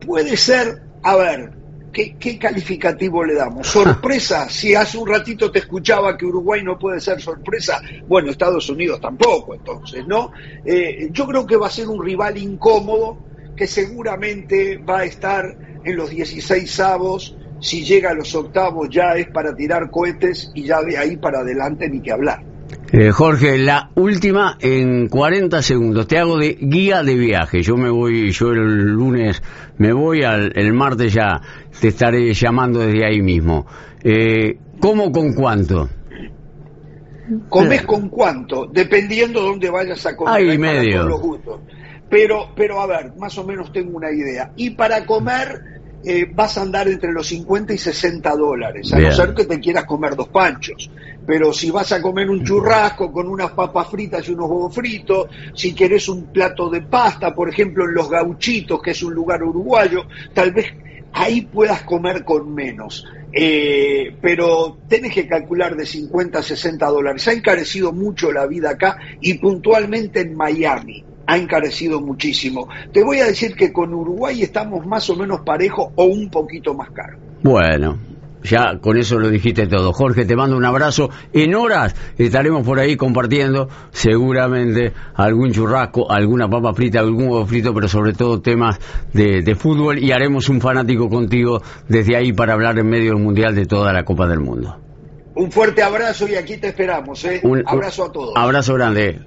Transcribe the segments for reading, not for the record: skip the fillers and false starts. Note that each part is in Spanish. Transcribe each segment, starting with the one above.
puede ser, a ver, ¿qué calificativo le damos? ¿Sorpresa? Si hace un ratito te escuchaba que Uruguay no puede ser sorpresa, bueno, Estados Unidos tampoco, entonces, ¿no? Yo creo que va a ser un rival incómodo, que seguramente va a estar en los 16avos. Si llega a los octavos ya es para tirar cohetes, y ya de ahí para adelante ni que hablar. Jorge, la última en 40 segundos. Te hago de guía de viaje. Yo el lunes me voy, el martes ya te estaré llamando desde ahí mismo. ¿Cómo con cuánto? ¿Comes con cuánto? Dependiendo de dónde vayas a comer. Ahí medio. Los gustos. Pero a ver, más o menos tengo una idea. Y para comer vas a andar entre los 50 y 60 dólares, a Bien. no ser que te quieras comer 2 panchos. Pero si vas a comer un churrasco con unas papas fritas y unos huevos fritos, si querés un plato de pasta, por ejemplo en Los Gauchitos, que es un lugar uruguayo, tal vez ahí puedas comer con menos. Pero tenés que calcular de 50 a 60 dólares. Ha encarecido mucho la vida acá, y puntualmente en Miami ha encarecido muchísimo. Te voy a decir que con Uruguay estamos más o menos parejos o un poquito más caros. Bueno, ya con eso lo dijiste todo. Jorge, te mando un abrazo. En horas estaremos por ahí compartiendo seguramente algún churrasco, alguna papa frita, algún huevo frito, pero sobre todo temas de fútbol, y haremos un fanático contigo desde ahí para hablar en medio del Mundial de toda la Copa del Mundo. Un fuerte abrazo y aquí te esperamos. Un abrazo a todos. Abrazo grande.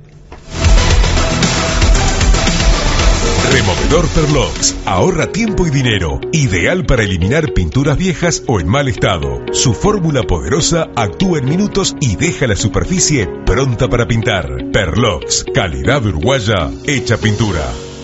Removedor Perlox. Ahorra tiempo y dinero. Ideal para eliminar pinturas viejas o en mal estado. Su fórmula poderosa actúa en minutos y deja la superficie pronta para pintar. Perlox. Calidad uruguaya hecha pintura.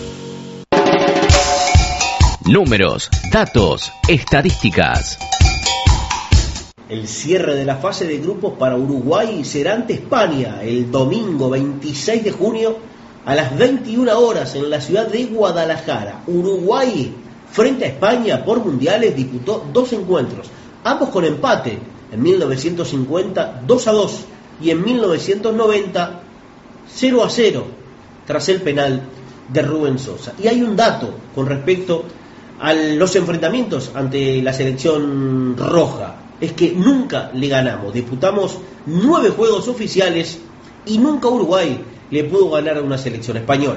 Números, datos, estadísticas. El cierre de la fase de grupos para Uruguay será ante España el domingo 26 de junio a las 21 horas en la ciudad de Guadalajara. Uruguay, frente a España por mundiales, disputó 2 encuentros, ambos con empate. En 1950, 2-2, y en 1990, 0-0, tras el penal de Rubén Sosa. Y hay un dato con respecto a los enfrentamientos ante la selección roja: es que nunca le ganamos. Disputamos 9 juegos oficiales y nunca Uruguay le pudo ganar a una selección española.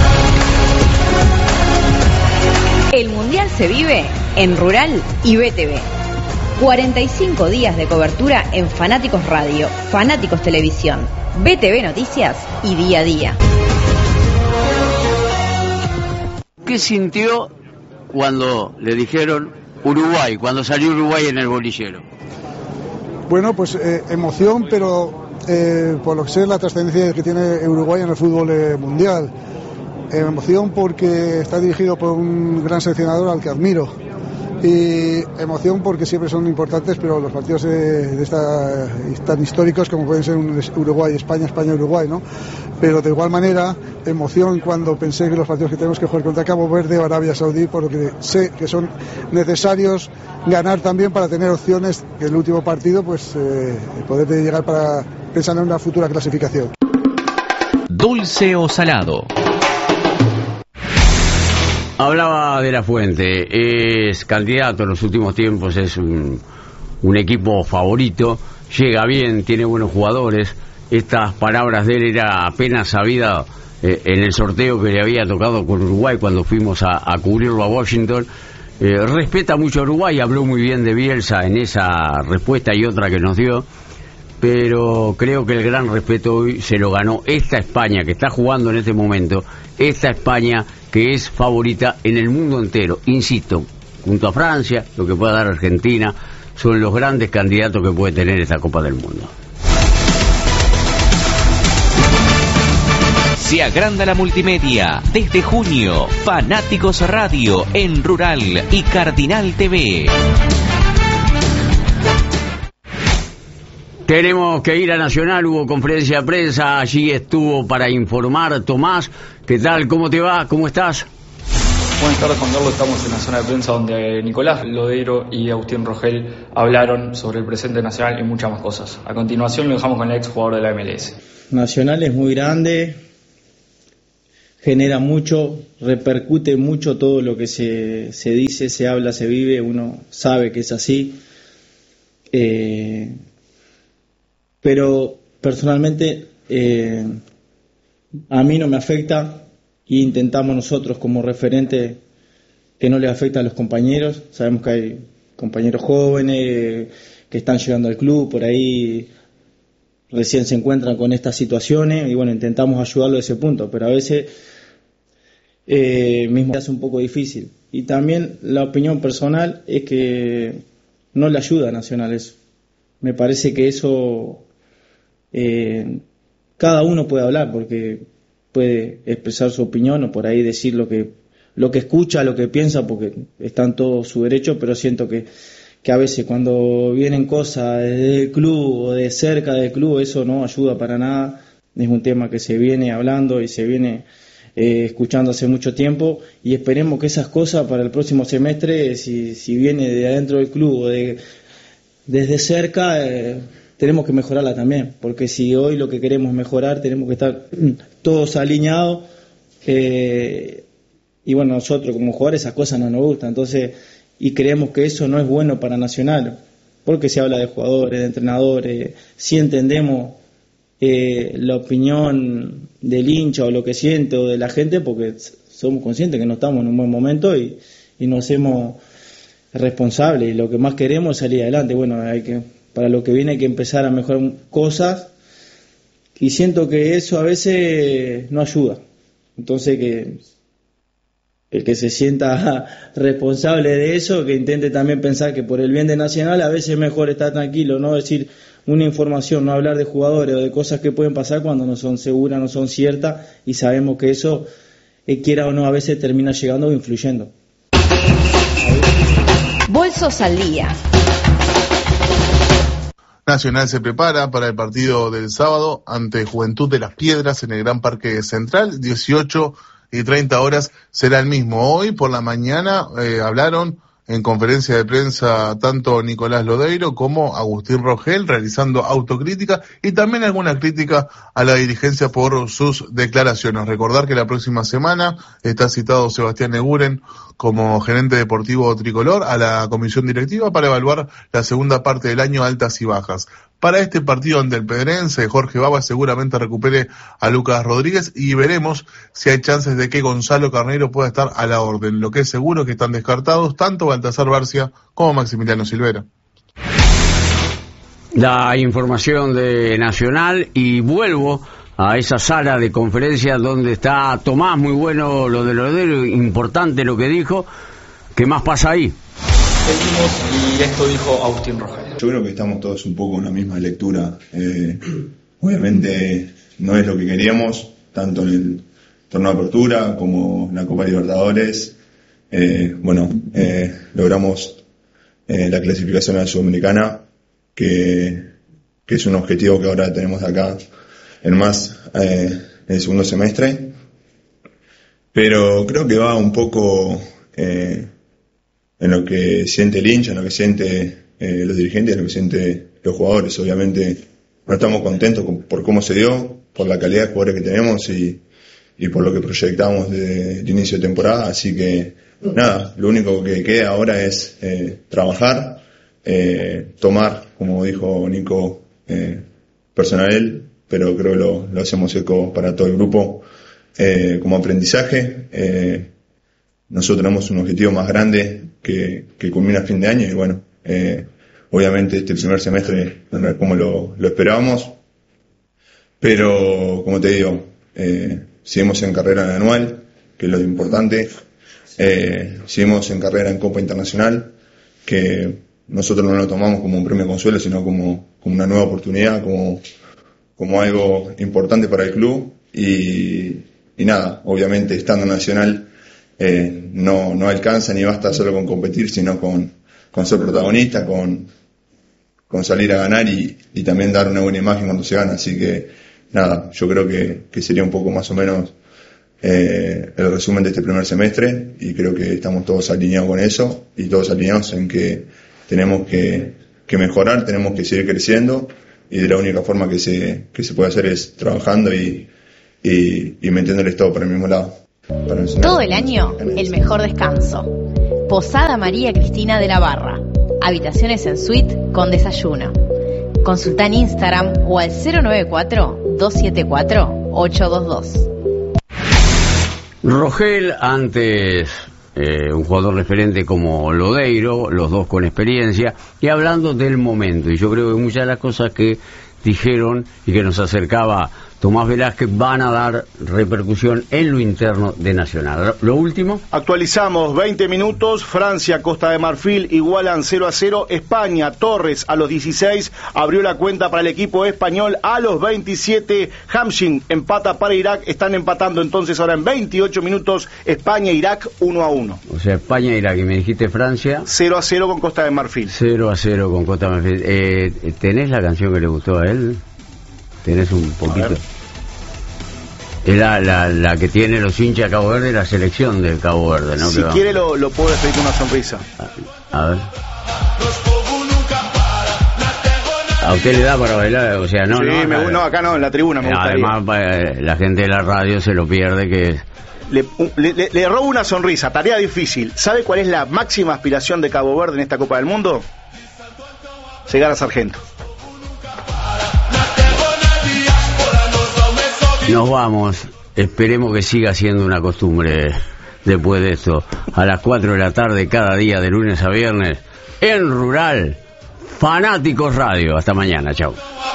El Mundial se vive en Rural y BTV. 45 días de cobertura en Fanáticos Radio, Fanáticos Televisión, BTV Noticias y Día a Día. ¿Qué sintió cuando le dijeron Uruguay, cuando salió Uruguay en el bolillero? Bueno, pues emoción, pero por lo que sé, la trascendencia que tiene Uruguay en el fútbol mundial. Emoción porque está dirigido por un gran seleccionador al que admiro. Y emoción porque siempre son importantes, pero los partidos tan históricos como pueden ser un Uruguay-España, España-Uruguay, ¿no? Pero de igual manera, emoción cuando pensé que los partidos que tenemos que jugar contra Cabo Verde o Arabia Saudí, porque sé que son necesarios ganar también para tener opciones que el último partido, pues poder llegar para pensar en una futura clasificación. Dulce o salado. Hablaba de La Fuente, es candidato en los últimos tiempos, es un equipo favorito, llega bien, tiene buenos jugadores. Estas palabras de él era apenas sabida en el sorteo que le había tocado con Uruguay cuando fuimos a cubrirlo a Washington. Respeta mucho a Uruguay, habló muy bien de Bielsa en esa respuesta y otra que nos dio, pero creo que el gran respeto hoy se lo ganó esta España que está jugando en este momento, esta España que es favorita en el mundo entero, insisto, junto a Francia, lo que pueda dar Argentina, son los grandes candidatos que puede tener esta Copa del Mundo. Se agranda la multimedia. Desde junio, Fanáticos Radio en Rural y Cardinal TV. Tenemos que ir a Nacional, hubo conferencia de prensa, allí estuvo para informar Tomás. ¿Qué tal? ¿Cómo te va? ¿Cómo estás? Buenas tardes, Juan Carlos. Estamos en la zona de prensa donde Nicolás Lodeiro y Agustín Rogel hablaron sobre el presente Nacional y muchas más cosas. A continuación lo dejamos con el ex jugador de la MLS. Nacional es muy grande, genera mucho, repercute mucho todo lo que se dice, se habla, se vive, uno sabe que es así. Pero personalmente a mí no me afecta e intentamos nosotros como referente que no les afecta a los compañeros. Sabemos que hay compañeros jóvenes que están llegando al club, por ahí recién se encuentran con estas situaciones y bueno, intentamos ayudarlo a ese punto, pero a veces mismo se hace un poco difícil. Y también la opinión personal es que no le ayuda a Nacional eso. Me parece que eso cada uno puede hablar porque puede expresar su opinión o por ahí decir lo que escucha, lo que piensa, porque está en todo su derecho, pero siento que a veces cuando vienen cosas del club o de cerca del club, eso no ayuda para nada. Es un tema que se viene hablando y se viene escuchando hace mucho tiempo, y esperemos que esas cosas para el próximo semestre, si viene de adentro del club o desde cerca, tenemos que mejorarla también, porque si hoy lo que queremos mejorar, tenemos que estar todos alineados, y bueno, nosotros como jugadores esas cosas no nos gustan, entonces, y creemos que eso no es bueno para Nacional, porque se habla de jugadores, de entrenadores, si entendemos la opinión del hincha o lo que siente o de la gente, porque somos conscientes que no estamos en un buen momento y nos hacemos responsables, y lo que más queremos es salir adelante. Bueno, para lo que viene hay que empezar a mejorar cosas, y siento que eso a veces no ayuda. Entonces, que el que se sienta responsable de eso, que intente también pensar que por el bien de Nacional a veces es mejor estar tranquilo, no decir una información, no hablar de jugadores o de cosas que pueden pasar cuando no son seguras, no son ciertas, y sabemos que eso, quiera o no, a veces termina llegando o influyendo. Bolsos al día. Nacional se prepara para el partido del sábado ante Juventud de Las Piedras en el Gran Parque Central, 18:30 será el mismo. Hoy por la mañana hablaron en conferencia de prensa tanto Nicolás Lodeiro como Agustín Rogel, realizando autocrítica y también alguna crítica a la dirigencia por sus declaraciones. Recordar que la próxima semana está citado Sebastián Eguren como gerente deportivo tricolor a la comisión directiva para evaluar la segunda parte del año, altas y bajas. Para este partido ante el Pedrense, Jorge Baba seguramente recupere a Lucas Rodríguez y veremos si hay chances de que Gonzalo Carneiro pueda estar a la orden. Lo que es seguro que están descartados tanto Baltasar Barcia como Maximiliano Silvera. La información de Nacional, y vuelvo a esa sala de conferencia donde está Tomás. Muy bueno lo de Lodero, importante lo que dijo. ¿Qué más pasa ahí? Y esto dijo Agustín Rogel. Yo creo que estamos todos un poco en la misma lectura. Obviamente no es lo que queríamos, tanto en el torneo de apertura como en la Copa Libertadores. Logramos la clasificación a la Sudamericana, que es un objetivo que ahora tenemos acá en más en el segundo semestre. Pero creo que va un poco en lo que siente el hincha, en lo que siente los dirigentes, en lo que siente los jugadores. Obviamente no estamos contentos por cómo se dio, por la calidad de jugadores que tenemos y por lo que proyectamos desde el inicio de temporada. Así que nada, lo único que queda ahora es trabajar, tomar, como dijo Nico, personal, pero creo que lo hacemos eco para todo el grupo como aprendizaje. Nosotros tenemos un objetivo más grande que culmina a fin de año y bueno, obviamente este primer semestre no es como lo esperábamos, pero como te digo, seguimos en carrera anual, que es lo importante, seguimos en carrera en Copa Internacional, que nosotros no lo tomamos como un premio consuelo, sino como una nueva oportunidad, como algo importante para el club y nada, obviamente estando Nacional no alcanza ni basta solo con competir, sino con ser protagonista, con salir a ganar y también dar una buena imagen cuando se gana. Así que nada, yo creo que sería un poco más o menos el resumen de este primer semestre, y creo que estamos todos alineados con eso y todos alineados en que tenemos que mejorar, tenemos que seguir creciendo, y de la única forma que se puede hacer es trabajando y y metiéndoles todo por el mismo lado. Todo el año, el mejor descanso. Posada María Cristina de la Barra. Habitaciones en suite con desayuno. Consulta en Instagram o al 094-274-822. Rogel, antes un jugador referente como Lodeiro, los dos con experiencia, y hablando del momento, y yo creo que muchas de las cosas que dijeron y que nos acercaba Tomás Velázquez van a dar repercusión en lo interno de Nacional. Lo último. Actualizamos 20 minutos. Francia, Costa de Marfil igualan 0-0. España, Torres a los 16 abrió la cuenta para el equipo español. A los 27, Hamshin empata para Irak. Están empatando entonces ahora en 28 minutos España e Irak 1-1. O sea, España e Irak. Y me dijiste Francia. 0-0 con Costa de Marfil. 0-0 con Costa de Marfil. ¿Tenés la canción que le gustó a él? Tenés un poquito. Es la que tiene los hinchas de Cabo Verde, la selección de Cabo Verde, ¿no? Si quiere lo puedo despedir con una sonrisa. A ver. A usted le da para bailar, o sea, no. Sí, no, acá no, en la tribuna me gustaría. Además, la gente de la radio se lo pierde, que le robo una sonrisa, tarea difícil. ¿Sabe cuál es la máxima aspiración de Cabo Verde en esta Copa del Mundo? Llegar a Sargento. Nos vamos, esperemos que siga siendo una costumbre después de esto. A las 4 de la tarde, cada día, de lunes a viernes, en Rural, Fanáticos Radio. Hasta mañana, chao.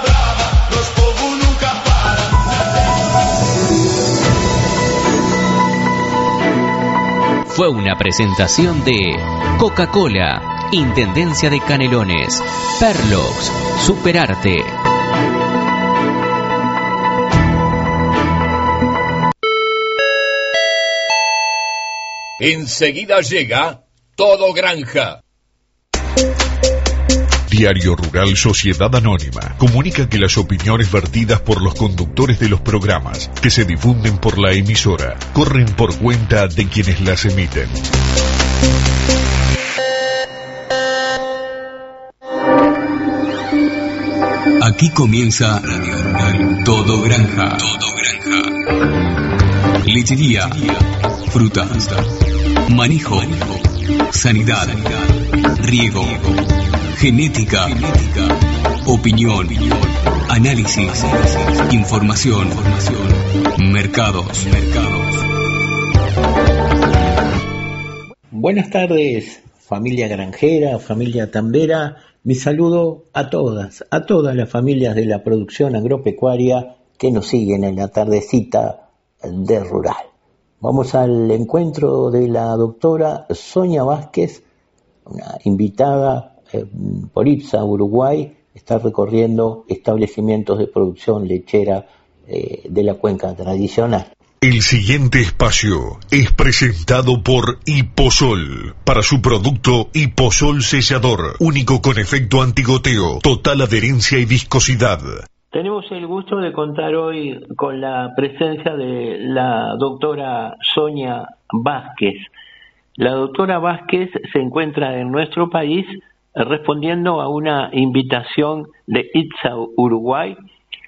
Fue una presentación de Coca-Cola, Intendencia de Canelones, Perlox, Superarte. Enseguida llega Todo Granja. Diario Rural Sociedad Anónima comunica que las opiniones vertidas por los conductores de los programas que se difunden por la emisora corren por cuenta de quienes las emiten. Aquí comienza Radio Rural Todo Granja. Lechería, frutas, manejo, sanidad, riego, genética, opinión, análisis, información, mercados. Buenas tardes, familia granjera, familia tambera. Mi saludo a todas las familias de la producción agropecuaria que nos siguen en la tardecita de Rural. Vamos al encuentro de la doctora Sonia Vázquez, una invitada por IPSA Uruguay, está recorriendo establecimientos de producción lechera de la cuenca tradicional. El siguiente espacio es presentado por Hiposol, para su producto Hiposol Sellador, único con efecto antigoteo, total adherencia y viscosidad. Tenemos el gusto de contar hoy con la presencia de la doctora Sonia Vázquez. La doctora Vázquez se encuentra en nuestro país respondiendo a una invitación de IPSA Uruguay.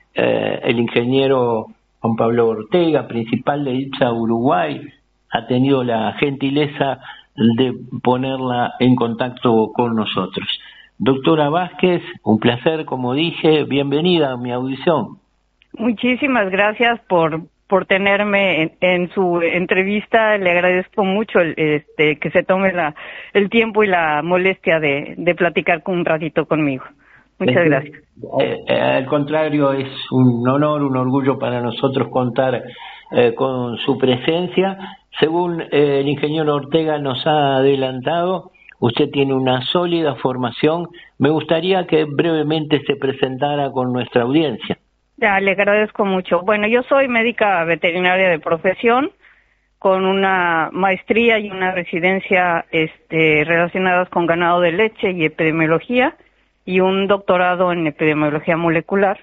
El ingeniero Juan Pablo Ortega, principal de IPSA Uruguay, ha tenido la gentileza de ponerla en contacto con nosotros. Doctora Vázquez, un placer, como dije, bienvenida a mi audición. Muchísimas gracias por tenerme en su entrevista. Le agradezco mucho que se tome el tiempo y la molestia de platicar un ratito conmigo. Muchas gracias. Al contrario, es un honor, un orgullo para nosotros contar con su presencia. Según el ingeniero Ortega nos ha adelantado, usted tiene una sólida formación. Me gustaría que brevemente se presentara con nuestra audiencia. Ya, le agradezco mucho. Bueno, yo soy médica veterinaria de profesión, con una maestría y una residencia relacionadas con ganado de leche y epidemiología, y un doctorado en epidemiología molecular,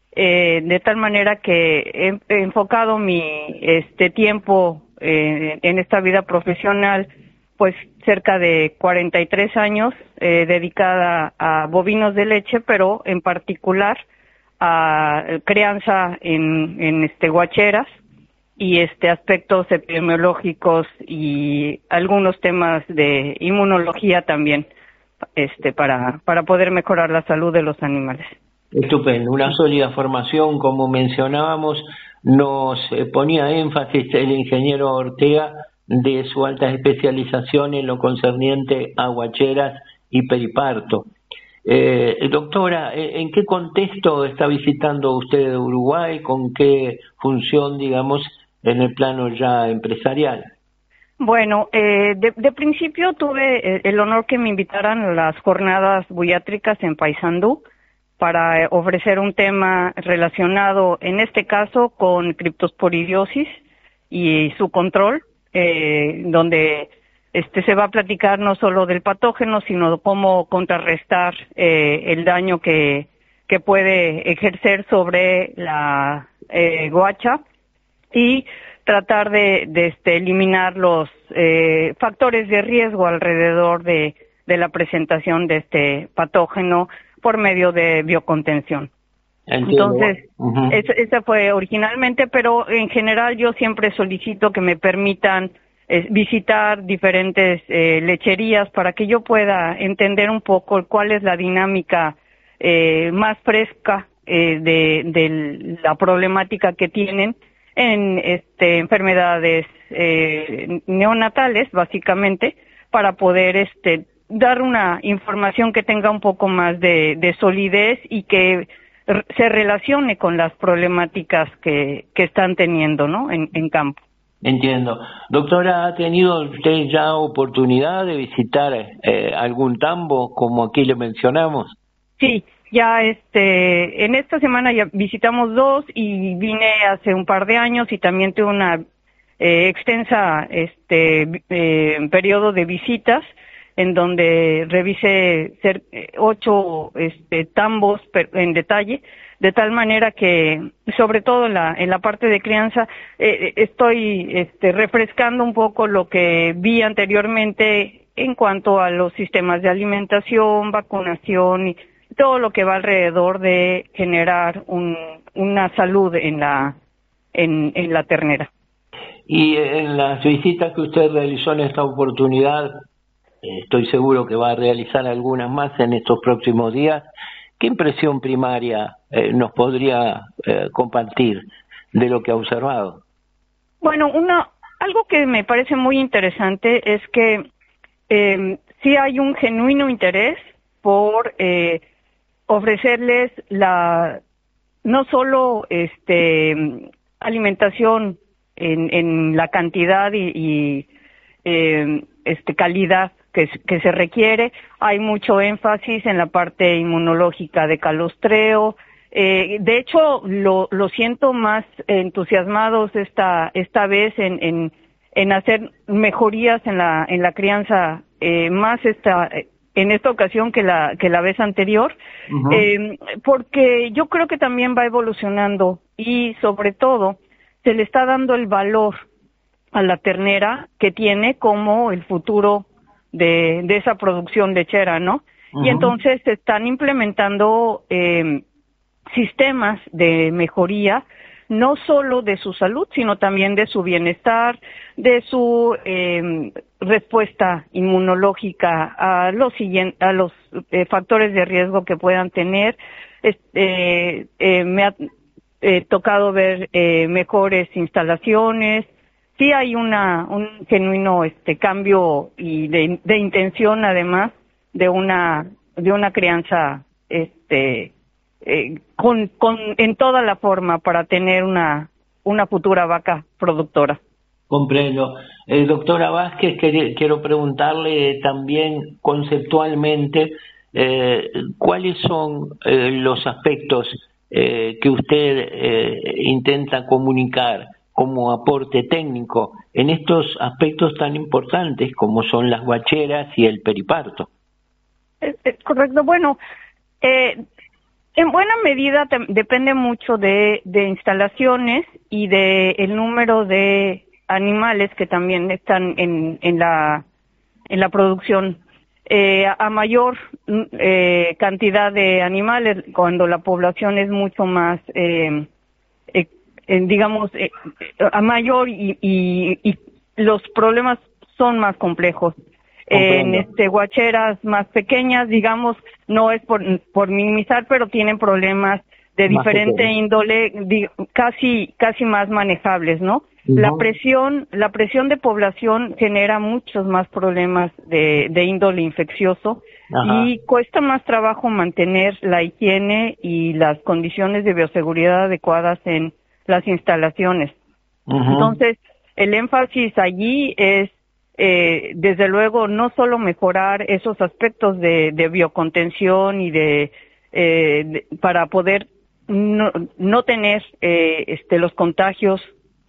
de tal manera que he enfocado mi tiempo en esta vida profesional, pues cerca de 43 años dedicada a bovinos de leche, pero en particular a crianza en guacheras y aspectos epidemiológicos y algunos temas de inmunología también, para poder mejorar la salud de los animales. Estupendo, una sólida formación, como mencionábamos, nos ponía énfasis el ingeniero Ortega de su alta especialización en lo concerniente a guacheras y periparto. Doctora, ¿en qué contexto está visitando usted Uruguay? ¿Con qué función, digamos, en el plano ya empresarial? Bueno, de principio tuve el honor que me invitaran a las jornadas buiátricas en Paysandú para ofrecer un tema relacionado, en este caso, con criptosporidiosis y su control, donde se va a platicar no solo del patógeno, sino cómo contrarrestar el daño que puede ejercer sobre la guacha y tratar de eliminar los factores de riesgo alrededor de la presentación de este patógeno por medio de biocontención. Entiendo. Entonces, esa fue originalmente, pero en general yo siempre solicito que me permitan visitar diferentes lecherías para que yo pueda entender un poco cuál es la dinámica más fresca de la problemática que tienen en enfermedades neonatales, básicamente, para poder dar una información que tenga un poco más de solidez y que se relacione con las problemáticas que están teniendo, ¿no? en campo. Entiendo. Doctora, ¿ha tenido usted ya oportunidad de visitar algún tambo, como aquí le mencionamos? Sí, ya en esta semana ya visitamos 2 y vine hace un par de años y también tuve una extensa periodo de visitas en donde revisé 8 tambos en detalle, de tal manera que, sobre todo en la parte de crianza, estoy refrescando un poco lo que vi anteriormente en cuanto a los sistemas de alimentación, vacunación y todo lo que va alrededor de generar una salud en la ternera. Y en las visitas que usted realizó en esta oportunidad, estoy seguro que va a realizar algunas más en estos próximos días, ¿qué impresión primaria nos podría compartir de lo que ha observado? Bueno, algo que me parece muy interesante es que sí hay un genuino interés por ofrecerles no solo alimentación en la cantidad y calidad que se requiere. Hay mucho énfasis en la parte inmunológica de calostreo. De hecho, lo siento más entusiasmados esta vez en hacer mejorías en la crianza, más en esta ocasión que la vez anterior, porque yo creo que también va evolucionando y sobre todo se le está dando el valor a la ternera que tiene como el futuro de esa producción lechera, ¿no? Y entonces se están implementando sistemas de mejoría, no solo de su salud, sino también de su bienestar, de su respuesta inmunológica a los factores de riesgo que puedan tener. Me ha tocado ver mejores instalaciones. Sí hay un genuino cambio y de intención, además de una crianza en toda la forma para tener una futura vaca productora. Comprendo. Doctora Vázquez, quiero preguntarle también conceptualmente cuáles son los aspectos que usted intenta comunicar como aporte técnico en estos aspectos tan importantes como son las guacheras y el periparto. Correcto. Bueno, en buena medida depende mucho de instalaciones y de el número de animales que también están en la producción. a mayor cantidad de animales, cuando la población es mucho más, a mayor y los problemas son más complejos. En guacheras más pequeñas, digamos, no es por minimizar, pero tienen problemas de diferente índole, casi más manejables, ¿no? La presión de población genera muchos más problemas de índole infeccioso. Ajá. Y cuesta más trabajo mantener la higiene y las condiciones de bioseguridad adecuadas en las instalaciones. Entonces, el énfasis allí es, desde luego, no solo mejorar esos aspectos de biocontención y para poder no tener los contagios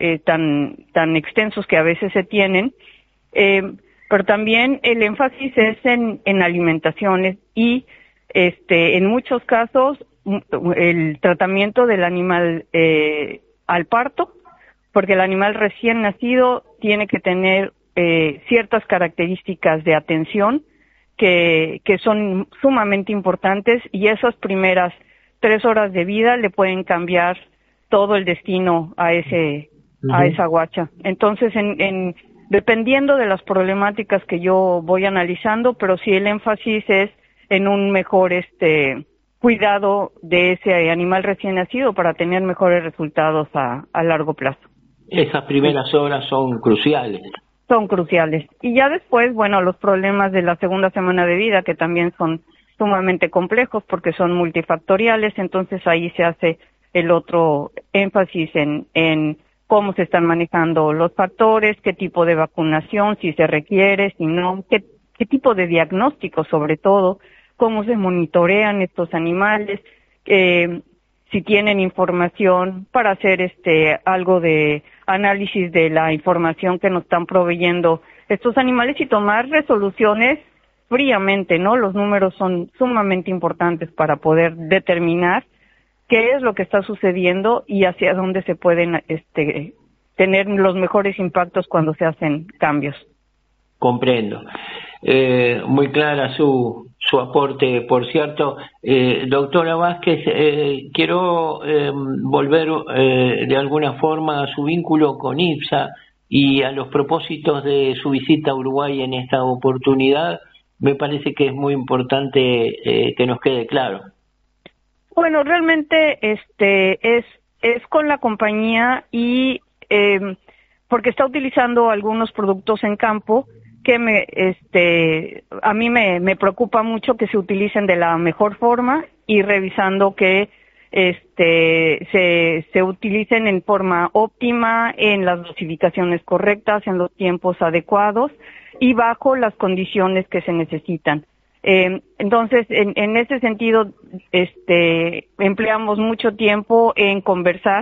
tan extensos que a veces se tienen, pero también el énfasis es en alimentaciones y en muchos casos el tratamiento del animal al parto, porque el animal recién nacido tiene que tener ciertas características de atención que son sumamente importantes, y esas primeras 3 horas de vida le pueden cambiar todo el destino a esa guacha. Entonces, dependiendo de las problemáticas que yo voy analizando, pero sí el énfasis es en un mejor cuidado de ese animal recién nacido para tener mejores resultados a largo plazo. Esas primeras horas son cruciales. Son cruciales. Y ya después, bueno, los problemas de la segunda semana de vida, que también son sumamente complejos porque son multifactoriales, entonces ahí se hace el otro énfasis en cómo se están manejando los factores, qué tipo de vacunación, si se requiere, si no, qué tipo de diagnóstico sobre todo, cómo se monitorean estos animales, si tienen información para hacer algo de análisis de la información que nos están proveyendo estos animales y tomar resoluciones fríamente, ¿no? Los números son sumamente importantes para poder determinar qué es lo que está sucediendo y hacia dónde se pueden tener los mejores impactos cuando se hacen cambios. Comprendo. Muy clara su aporte, por cierto. Doctora Vázquez, quiero volver de alguna forma a su vínculo con IPSA y a los propósitos de su visita a Uruguay en esta oportunidad. Me parece que es muy importante que nos quede claro. Bueno, realmente es con la compañía y porque está utilizando algunos productos en campo que a mí me preocupa mucho que se utilicen de la mejor forma y revisando que se utilicen en forma óptima, en las dosificaciones correctas, en los tiempos adecuados y bajo las condiciones que se necesitan. Entonces, en ese sentido, empleamos mucho tiempo en conversar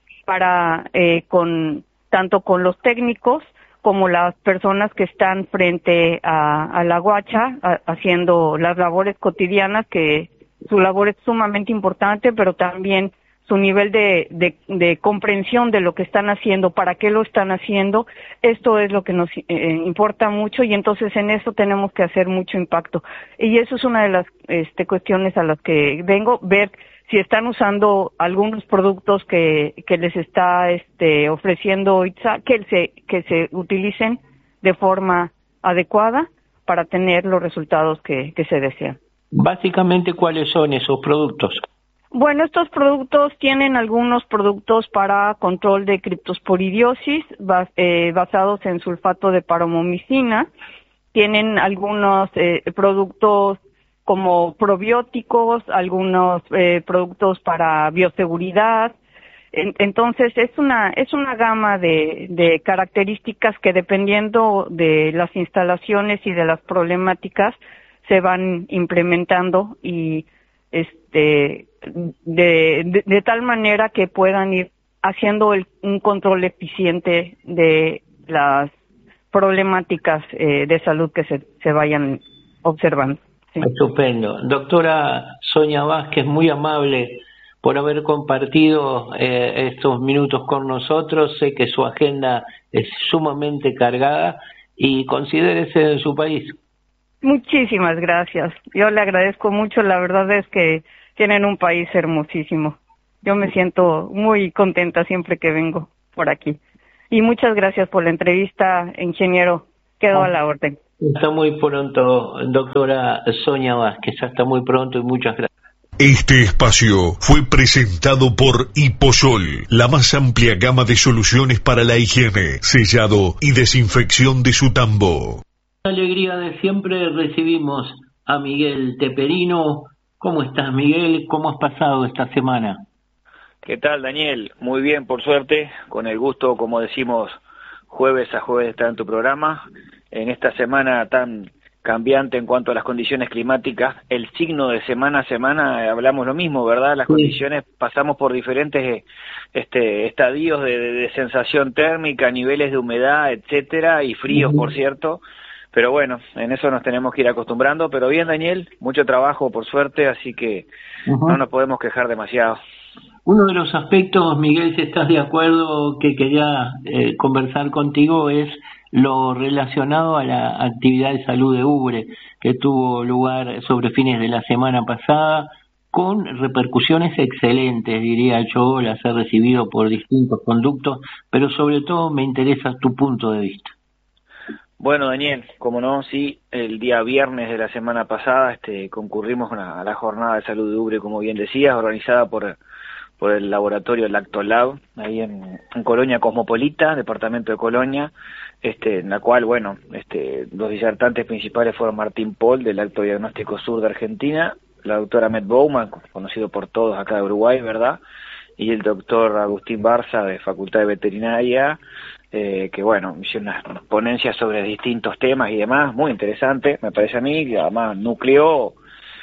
tanto con los técnicos como las personas que están frente a la guacha, haciendo las labores cotidianas, que su labor es sumamente importante, pero también su nivel de comprensión de lo que están haciendo, para qué lo están haciendo. Esto es lo que nos importa mucho, y entonces en eso tenemos que hacer mucho impacto. Y eso es una de las cuestiones a las que vengo, ver si están usando algunos productos que les está ofreciendo ITSA, que se utilicen de forma adecuada para tener los resultados que se desean. Básicamente, ¿cuáles son esos productos? Bueno, estos productos tienen algunos productos para control de criptosporidiosis basados en sulfato de paromomicina. Tienen algunos productos como probióticos, algunos productos para bioseguridad. Entonces es una gama de características que, dependiendo de las instalaciones y de las problemáticas, se van implementando y de tal manera que puedan ir haciendo un control eficiente de las problemáticas de salud que se vayan observando. Sí. Estupendo. Doctora Sonia Vázquez, muy amable por haber compartido estos minutos con nosotros. Sé que su agenda es sumamente cargada y considérese en su país. Muchísimas gracias. Yo le agradezco mucho. La verdad es que tienen un país hermosísimo. Yo me siento muy contenta siempre que vengo por aquí. Y muchas gracias por la entrevista, ingeniero. Quedo a la orden. Hasta muy pronto, doctora Sonia Vázquez. Hasta muy pronto y muchas gracias. Este espacio fue presentado por Hiposol, la más amplia gama de soluciones para la higiene, sellado y desinfección de su tambo. Alegría de siempre recibimos a Miguel Teperino. ¿Cómo estás, Miguel? ¿Cómo has pasado esta semana? ¿Qué tal, Daniel? Muy bien, por suerte, con el gusto, como decimos, jueves a jueves estar en tu programa. En esta semana tan cambiante en cuanto a las condiciones climáticas, el signo de semana a semana hablamos lo mismo, ¿verdad? Las condiciones, pasamos por diferentes estadios de sensación térmica, niveles de humedad, etcétera, y fríos, por cierto. Pero bueno, en eso nos tenemos que ir acostumbrando. Pero bien, Daniel, mucho trabajo, por suerte, así que no nos podemos quejar demasiado. Uno de los aspectos, Miguel, si estás de acuerdo, que quería conversar contigo es lo relacionado a la actividad de salud de Ubre, que tuvo lugar sobre fines de la semana pasada, con repercusiones excelentes, diría yo, las he recibido por distintos conductos, pero sobre todo me interesa tu punto de vista. Bueno, Daniel, como no, sí, el día viernes de la semana pasada concurrimos a la jornada de salud de Ubre, como bien decías, organizada por el laboratorio Lactolab, ahí en Colonia Cosmopolita, departamento de Colonia, en la cual, bueno, los disertantes principales fueron Martín Paul, del Lactodiagnóstico Sur de Argentina, la doctora Met Bowman, conocido por todos acá de Uruguay, ¿verdad?, y el doctor Agustín Barza, de Facultad de Veterinaria, que bueno, hicieron unas ponencias sobre distintos temas y demás, muy interesante, me parece a mí, que además nucleó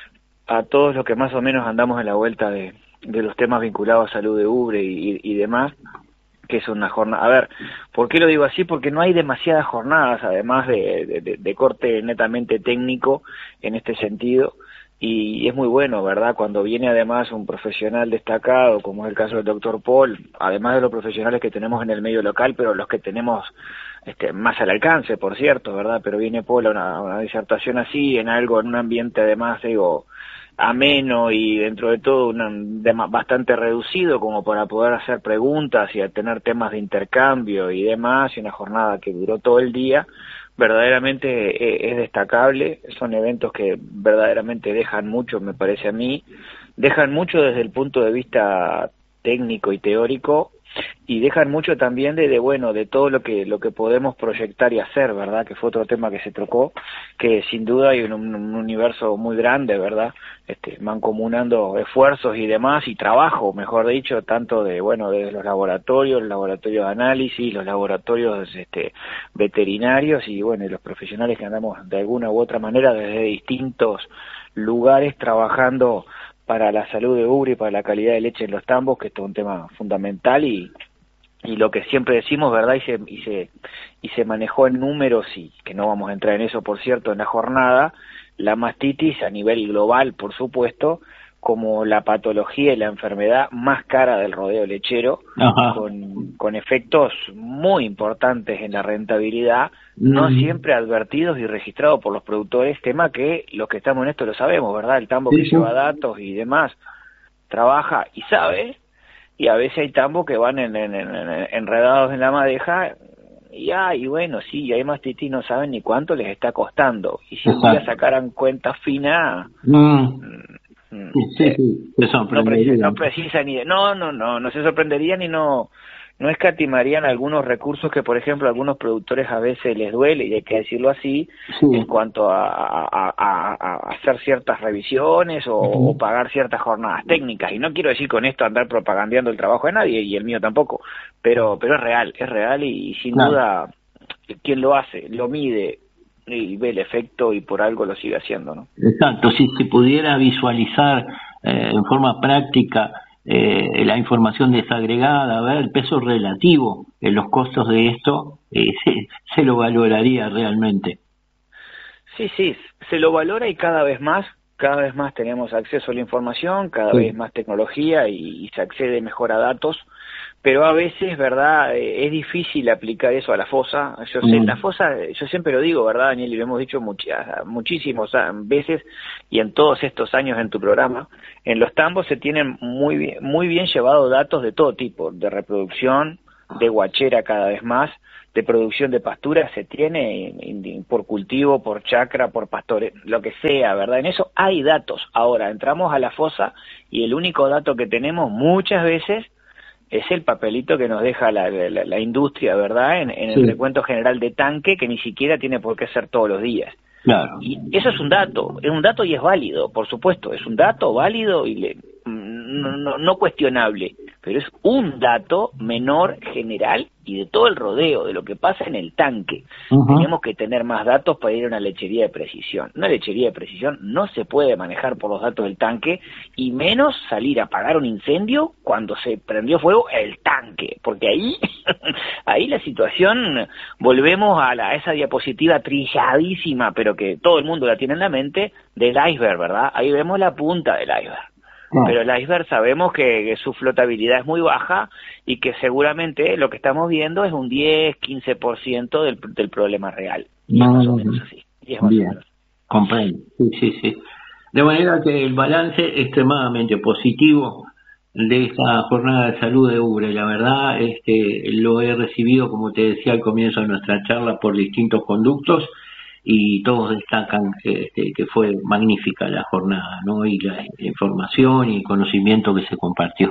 a todos los que más o menos andamos en la vuelta de los temas vinculados a salud de Ubre y demás, que es una jornada. A ver, ¿por qué lo digo así? Porque no hay demasiadas jornadas, además de corte netamente técnico en este sentido, y es muy bueno, ¿verdad? Cuando viene además un profesional destacado, como es el caso del doctor Paul, además de los profesionales que tenemos en el medio local, pero los que tenemos más al alcance, por cierto, ¿verdad? Pero viene Paul a una disertación así, en un ambiente además, digo, ameno y dentro de todo bastante reducido como para poder hacer preguntas y a tener temas de intercambio y demás, y una jornada que duró todo el día, verdaderamente es destacable. Son eventos que verdaderamente dejan mucho, me parece a mí, dejan mucho desde el punto de vista técnico y teórico, y dejan mucho también de todo lo que podemos proyectar y hacer, ¿verdad? Que fue otro tema que se tocó, que sin duda hay un universo muy grande, ¿verdad? Mancomunando esfuerzos y demás, y trabajo, mejor dicho, tanto de los laboratorios de análisis, los laboratorios veterinarios y y los profesionales que andamos de alguna u otra manera desde distintos lugares trabajando para la salud de Ubre y para la calidad de leche en los tambos, que esto es un tema fundamental y lo que siempre decimos, ¿verdad? Y se manejó en números, y que no vamos a entrar en eso, por cierto, en la jornada, la mastitis a nivel global, por supuesto, como la patología y la enfermedad más cara del rodeo lechero, con efectos muy importantes en la rentabilidad, no siempre advertidos y registrados por los productores, tema que los que estamos en esto lo sabemos, ¿verdad? El tambo que lleva datos y demás trabaja y sabe, y a veces hay tambos que van enredados en la madeja y bueno, sí, hay mastitis, no saben ni cuánto les está costando, y si un día sacaran cuentas finas, no precisa ni no se sorprenderían y no escatimarían algunos recursos que, por ejemplo, a algunos productores a veces les duele, y hay que decirlo así, en cuanto a hacer ciertas revisiones o pagar ciertas jornadas técnicas. Y no quiero decir con esto andar propagandeando el trabajo de nadie, y el mío tampoco, pero es real y sin duda quien lo hace, lo mide y ve el efecto, y por algo lo sigue haciendo, ¿no? Exacto, si se pudiera visualizar en forma práctica la información desagregada, ver el peso relativo en los costos de esto, se lo valoraría realmente. Sí, se lo valora, y cada vez más tenemos acceso a la información, cada vez más tecnología, y se accede mejor a datos, pero a veces, ¿verdad?, es difícil aplicar eso a la fosa. Yo sé, la fosa, yo siempre lo digo, ¿verdad, Daniel? Y lo hemos dicho muchísimas veces y en todos estos años en tu programa, en los tambos se tienen muy bien llevados datos de todo tipo, de reproducción, de guachera cada vez más, de producción de pastura se tiene por cultivo, por chacra, por pastore, lo que sea, ¿verdad? En eso hay datos. Ahora, entramos a la fosa y el único dato que tenemos muchas veces es el papelito que nos deja la industria, ¿verdad? En el recuento general de tanque, que ni siquiera tiene por qué ser todos los días. Claro. Y eso es un dato y es válido, por supuesto, es un dato válido y no cuestionable, pero es un dato menor general y de todo el rodeo, de lo que pasa en el tanque. Tenemos que tener más datos para ir a una lechería de precisión. Una lechería de precisión no se puede manejar por los datos del tanque, y menos salir a apagar un incendio cuando se prendió fuego el tanque, porque ahí la situación, volvemos a esa diapositiva trilladísima, pero que todo el mundo la tiene en la mente, del iceberg, ¿verdad? Ahí vemos la punta del iceberg. Pero el iceberg sabemos que su flotabilidad es muy baja y que seguramente lo que estamos viendo es un 10-15% del problema real. Y es más o menos así. Bien, comprendo. Sí. De manera que el balance es extremadamente positivo de esta jornada de salud de Ubre. La verdad, lo he recibido, como te decía al comienzo de nuestra charla, por distintos conductos, y todos destacan que fue magnífica la jornada, ¿no? Y la información y el conocimiento que se compartió.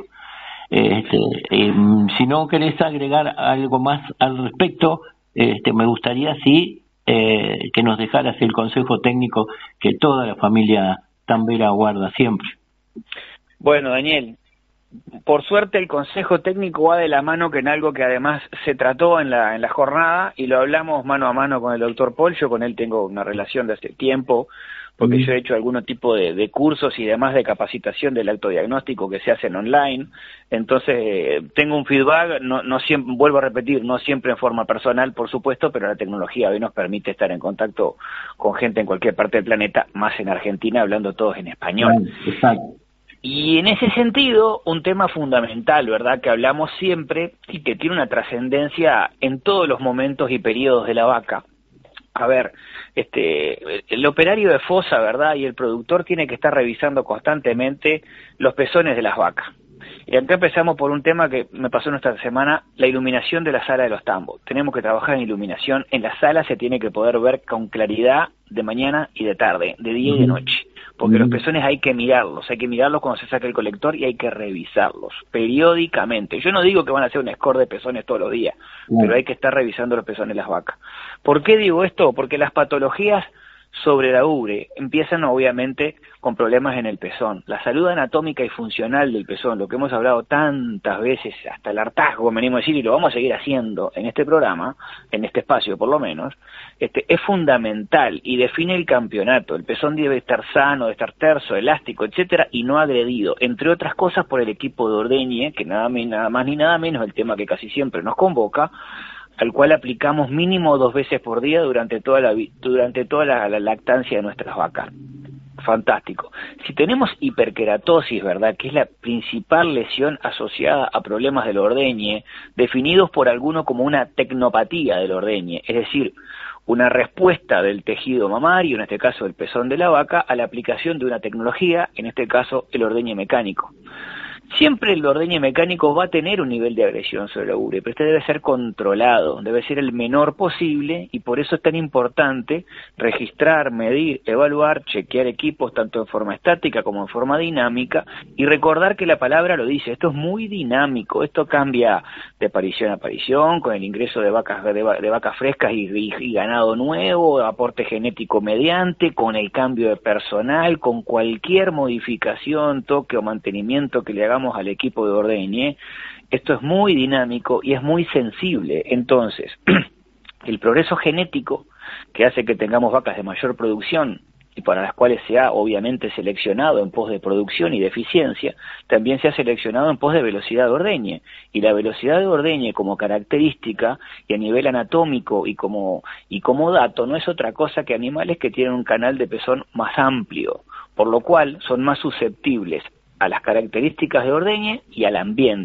Si no querés agregar algo más al respecto, me gustaría que nos dejaras el consejo técnico que toda la familia Tambera guarda siempre. Bueno, Daniel, por suerte el consejo técnico va de la mano que en algo que además se trató en la jornada, y lo hablamos mano a mano con el doctor Paul. Yo con él tengo una relación de hace tiempo, porque yo he hecho algún tipo de cursos y demás de capacitación del autodiagnóstico que se hacen online. Entonces tengo un feedback, no siempre, vuelvo a repetir, no siempre en forma personal, por supuesto, pero la tecnología hoy nos permite estar en contacto con gente en cualquier parte del planeta, más en Argentina, hablando todos en español. Exacto. Y en ese sentido, un tema fundamental, ¿verdad?, que hablamos siempre y que tiene una trascendencia en todos los momentos y periodos de la vaca. A ver, el operario de fosa, ¿verdad?, y el productor tiene que estar revisando constantemente los pezones de las vacas. Y acá empezamos por un tema que me pasó en esta semana, la iluminación de la sala de los tambos. Tenemos que trabajar en iluminación. En la sala se tiene que poder ver con claridad de mañana y de tarde, de día y de noche. Porque los pezones hay que mirarlos cuando se saca el colector, y hay que revisarlos periódicamente. Yo no digo que van a hacer un score de pezones todos los días, pero hay que estar revisando los pezones de las vacas. ¿Por qué digo esto? Porque las patologías sobre la ubre empiezan obviamente con problemas en el pezón. La salud anatómica y funcional del pezón, lo que hemos hablado tantas veces, hasta el hartazgo, venimos a decir, y lo vamos a seguir haciendo en este programa, en este espacio por lo menos, es fundamental y define el campeonato. El pezón debe estar sano, debe estar terso, elástico, etcétera, y no agredido, entre otras cosas por el equipo de ordeñe, que nada más ni nada menos, el tema que casi siempre nos convoca, al cual aplicamos mínimo 2 veces por día durante toda la lactancia de nuestras vacas. Fantástico. Si tenemos hiperkeratosis, ¿verdad?, que es la principal lesión asociada a problemas del ordeñe, definidos por algunos como una tecnopatía del ordeñe, es decir, una respuesta del tejido mamario, en este caso el pezón de la vaca, a la aplicación de una tecnología, en este caso el ordeñe mecánico. Siempre el ordeñe mecánico va a tener un nivel de agresión sobre la ubre, pero este debe ser controlado, debe ser el menor posible, y por eso es tan importante registrar, medir, evaluar, chequear equipos tanto en forma estática como en forma dinámica, y recordar que la palabra lo dice, esto es muy dinámico, esto cambia de aparición a aparición, con el ingreso de vacas frescas y ganado nuevo, aporte genético mediante, con el cambio de personal, con cualquier modificación, toque o mantenimiento que le hagamos al equipo de ordeñe. Esto es muy dinámico y es muy sensible. Entonces, el progreso genético que hace que tengamos vacas de mayor producción y para las cuales se ha obviamente seleccionado en pos de producción y de eficiencia, también se ha seleccionado en pos de velocidad de ordeñe. Y la velocidad de ordeñe como característica y a nivel anatómico y como dato no es otra cosa que animales que tienen un canal de pezón más amplio, por lo cual son más susceptibles a las características de ordeñe y al ambiente.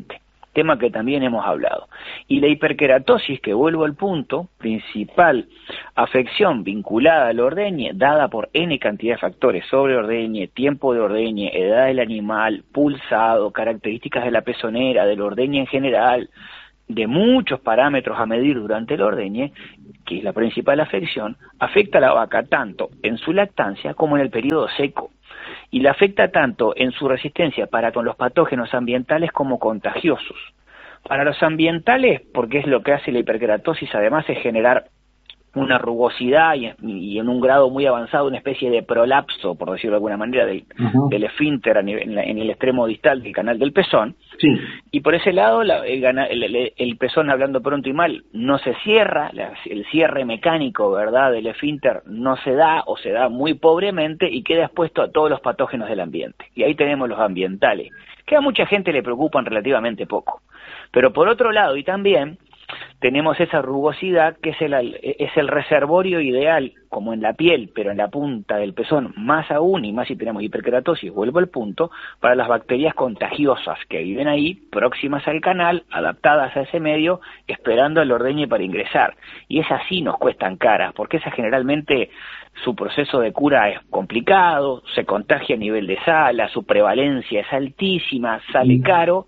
tema que también hemos hablado. Y la hiperkeratosis, que vuelvo al punto, principal afección vinculada al ordeñe, dada por N cantidad de factores, sobre ordeñe, tiempo de ordeñe, edad del animal, pulsado, características de la pezonera, del ordeñe en general, de muchos parámetros a medir durante el ordeñe, que es la principal afección, afecta a la vaca tanto en su lactancia como en el periodo seco. Y la afecta tanto en su resistencia para con los patógenos ambientales como contagiosos. Para los ambientales, porque es lo que hace la hiperkeratosis, además es generar una rugosidad y en un grado muy avanzado una especie de prolapso, por decirlo de alguna manera, del esfínter en el extremo distal del canal del pezón. Sí. Y por ese lado el pezón, hablando pronto y mal, no se cierra, el cierre mecánico, ¿verdad?, del esfínter no se da o se da muy pobremente y queda expuesto a todos los patógenos del ambiente. Y ahí tenemos los ambientales, que a mucha gente le preocupan relativamente poco. Pero por otro lado, y también tenemos esa rugosidad que es el reservorio ideal, como en la piel, pero en la punta del pezón, más aún, y más si tenemos hiperkeratosis, vuelvo al punto, para las bacterias contagiosas que viven ahí, próximas al canal, adaptadas a ese medio, esperando el ordeñe para ingresar. Y esas sí nos cuestan caras, porque esas generalmente su proceso de cura es complicado, se contagia a nivel de sala, su prevalencia es altísima, sale caro,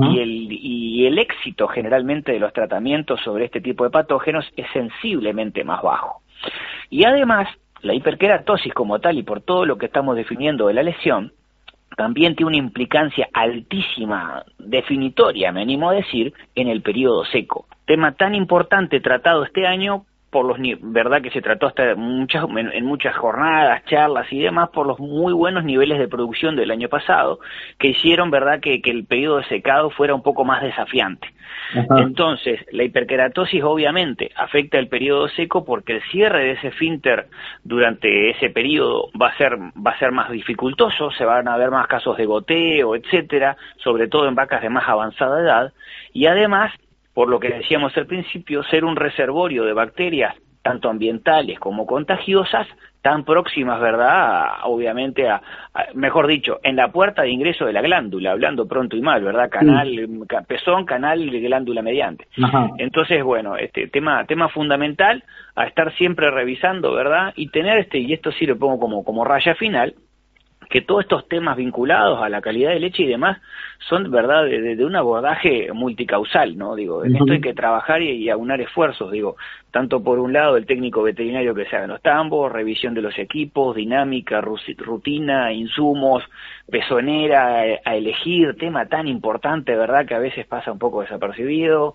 y el éxito generalmente de los tratamientos sobre este tipo de patógenos es sensiblemente más bajo. Y además, la hiperkeratosis como tal, y por todo lo que estamos definiendo de la lesión, también tiene una implicancia altísima, definitoria, me animo a decir, en el periodo seco. Tema tan importante tratado este año, por verdad que se trató hasta en muchas jornadas, charlas y demás, por los muy buenos niveles de producción del año pasado, que hicieron, verdad, que el periodo de secado fuera un poco más desafiante. Ajá. Entonces, la hiperkeratosis obviamente afecta el periodo seco porque el cierre de ese esfínter durante ese periodo va a ser más dificultoso, se van a ver más casos de goteo, etcétera, sobre todo en vacas de más avanzada edad, y además, por lo que decíamos al principio, ser un reservorio de bacterias, tanto ambientales como contagiosas, tan próximas, ¿verdad?, obviamente mejor dicho, en la puerta de ingreso de la glándula, hablando pronto y mal, ¿verdad?, canal, pezón, canal y glándula mediante. Ajá. Entonces, bueno, tema fundamental a estar siempre revisando, ¿verdad?, y tener y esto sí lo pongo como raya final, que todos estos temas vinculados a la calidad de leche y demás son, verdad, de un abordaje multicausal, ¿no? Digo, en esto hay que trabajar y aunar esfuerzos, digo, tanto por un lado el técnico veterinario que se haga en los tambos, revisión de los equipos, dinámica, rutina, insumos, pezonera, a elegir, tema tan importante, ¿verdad?, que a veces pasa un poco desapercibido,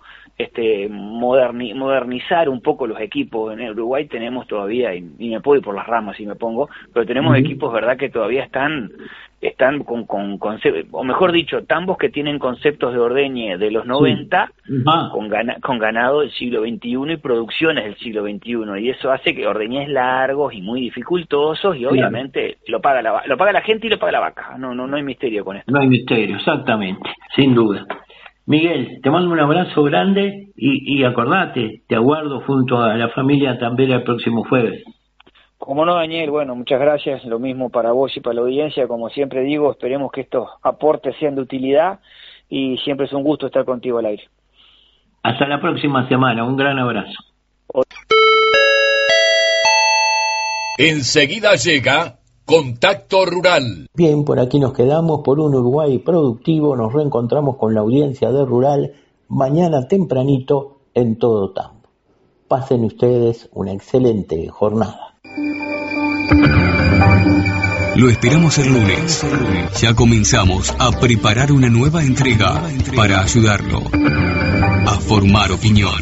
modernizar un poco los equipos. En Uruguay tenemos todavía, y me puedo ir por las ramas si me pongo, pero tenemos equipos, ¿verdad?, que todavía están con o mejor dicho, tambos que tienen conceptos de ordeñe de los 90, con ganado del siglo XXI y producciones del siglo XXI, y eso hace que ordeñes largos y muy dificultosos, y obviamente lo paga la gente y lo paga la vaca. No hay misterio con esto. No hay misterio, exactamente, sin duda. Miguel, te mando un abrazo grande y acordate, te aguardo junto a la familia Tambera el próximo jueves. Como no, Daniel, bueno, muchas gracias, lo mismo para vos y para la audiencia, como siempre digo, esperemos que estos aportes sean de utilidad y siempre es un gusto estar contigo al aire. Hasta la próxima semana, un gran abrazo. Enseguida llega Contacto Rural. Bien, por aquí nos quedamos por un Uruguay productivo, nos reencontramos con la audiencia de Rural mañana tempranito en Todo Tambo. Pasen ustedes una excelente jornada. Lo esperamos el lunes. Ya comenzamos a preparar una nueva entrega para ayudarlo a formar opinión.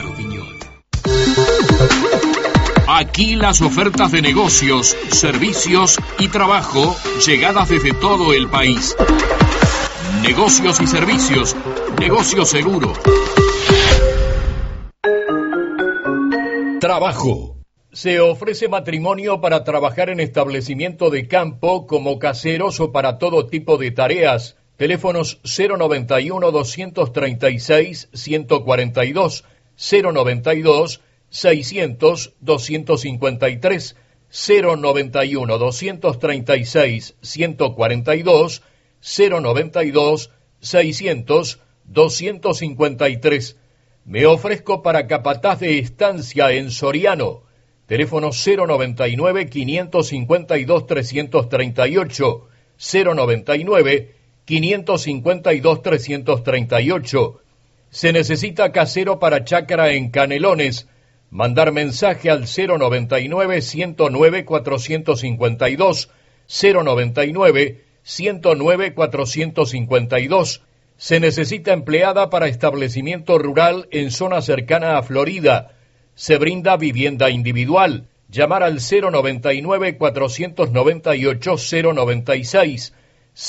Aquí las ofertas de negocios, servicios y trabajo llegadas desde todo el país. Negocios y servicios, negocio seguro. Trabajo. Se ofrece matrimonio para trabajar en establecimiento de campo como caseros o para todo tipo de tareas. Teléfonos 091-236-142, 092-600-253, 091-236-142, 092-600-253. 253. Me ofrezco para capataz de estancia en Soriano. Teléfono 099-552-338. 099-552-338. Se necesita casero para chácara en Canelones. Mandar mensaje al 099-109-452. 099-109-452. Se necesita empleada para establecimiento rural en zona cercana a Florida. Se brinda vivienda individual. Llamar al 099-498-096.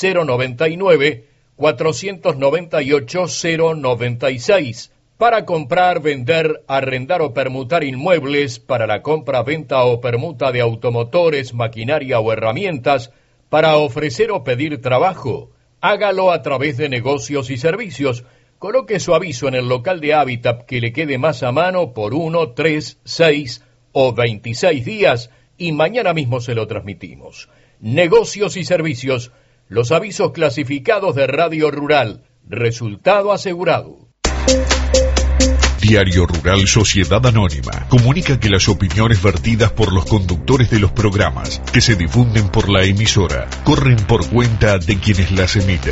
099-498-096. Para comprar, vender, arrendar o permutar inmuebles, para la compra, venta o permuta de automotores, maquinaria o herramientas, para ofrecer o pedir trabajo. Hágalo a través de Negocios y Servicios. Coloque su aviso en el local de Hábitat que le quede más a mano por 1, 3, 6 o 26 días y mañana mismo se lo transmitimos. Negocios y Servicios. Los avisos clasificados de Radio Rural. Resultado asegurado. Diario Rural Sociedad Anónima comunica que las opiniones vertidas por los conductores de los programas que se difunden por la emisora corren por cuenta de quienes las emiten.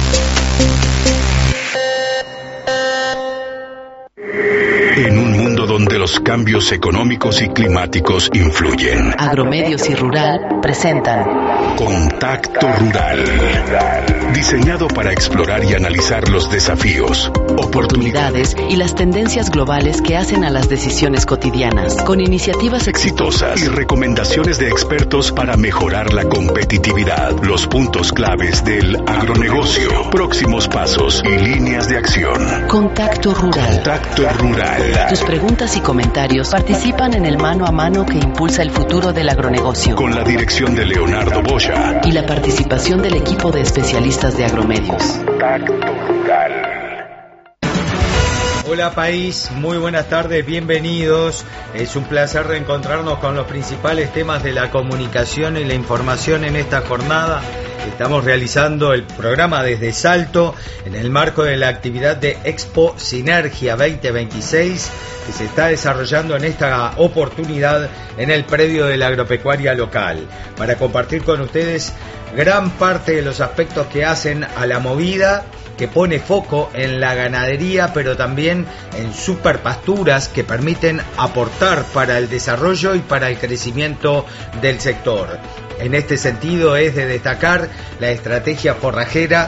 En un mundo donde los cambios económicos y climáticos influyen, Agromedios y Rural presentan Contacto Rural, diseñado para explorar y analizar los desafíos, oportunidades y las tendencias globales que hacen a las decisiones cotidianas, con iniciativas exitosas y recomendaciones de expertos para mejorar la competitividad, los puntos claves del agronegocio, próximos pasos y líneas de acción. Contacto Rural. Contacto Rural. Tus preguntas y comentarios participan en el mano a mano que impulsa el futuro del agronegocio. Con la dirección de Leonardo Boya y la participación del equipo de especialistas de Agromedios. Contacto Rural. Hola país, muy buenas tardes, bienvenidos. Es un placer reencontrarnos con los principales temas de la comunicación y la información en esta jornada. Estamos realizando el programa desde Salto en el marco de la actividad de Expo Sinergia 2026 que se está desarrollando en esta oportunidad en el predio de la agropecuaria local, para compartir con ustedes gran parte de los aspectos que hacen a la movida, que pone foco en la ganadería, pero también en superpasturas que permiten aportar para el desarrollo y para el crecimiento del sector. En este sentido es de destacar la estrategia forrajera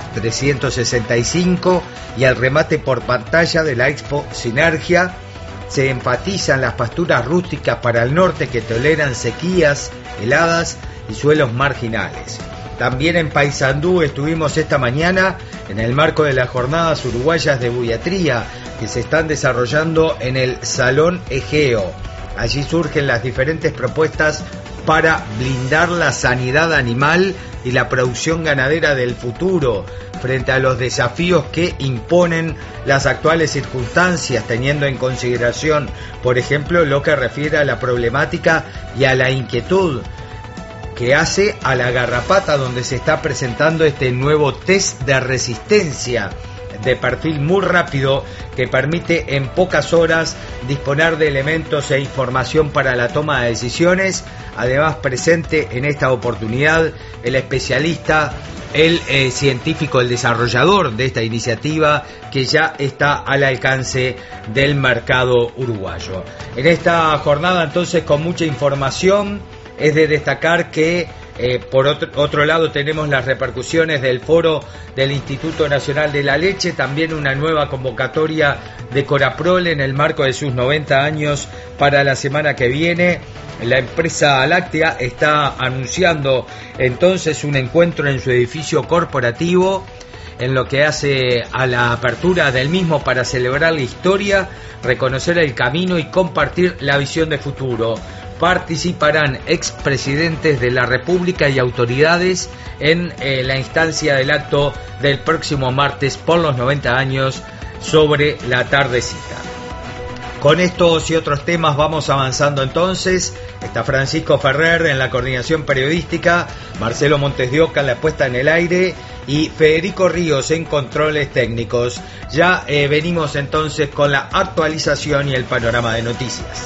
365 y el remate por pantalla de la Expo Sinergia. Se enfatizan las pasturas rústicas para el norte que toleran sequías, heladas y suelos marginales. También en Paysandú estuvimos esta mañana en el marco de las jornadas uruguayas de buiatría que se están desarrollando en el Salón Egeo. Allí surgen las diferentes propuestas para blindar la sanidad animal y la producción ganadera del futuro frente a los desafíos que imponen las actuales circunstancias, teniendo en consideración, por ejemplo, lo que refiere a la problemática y a la inquietud que hace a la garrapata, donde se está presentando este nuevo test de resistencia de perfil muy rápido que permite en pocas horas disponer de elementos e información para la toma de decisiones. Además, presente en esta oportunidad el especialista, el científico, el desarrollador de esta iniciativa que ya está al alcance del mercado uruguayo. En esta jornada, entonces, con mucha información, es de destacar que por otro lado tenemos las repercusiones del foro del Instituto Nacional de la Leche, también una nueva convocatoria de Coraprol en el marco de sus 90 años para la semana que viene. La empresa láctea está anunciando entonces un encuentro en su edificio corporativo en lo que hace a la apertura del mismo para celebrar la historia, reconocer el camino y compartir la visión de futuro. Participarán expresidentes de la República y autoridades en la instancia del acto del próximo martes por los 90 años sobre la tardecita. Con estos y otros temas vamos avanzando entonces. Está Francisco Ferrer en la coordinación periodística, Marcelo Montes de Oca en la puesta en el aire y Federico Ríos en controles técnicos. Ya venimos entonces con la actualización y el panorama de noticias.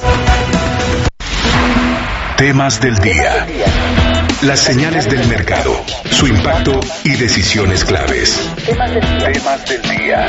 Temas del día. Las señales del mercado, su impacto y decisiones claves. Temas del día.